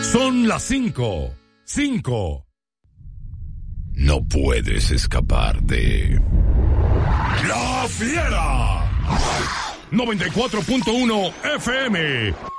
Son las 5. 5. No puedes escapar de... ¡La Fiera! 94.1 FM.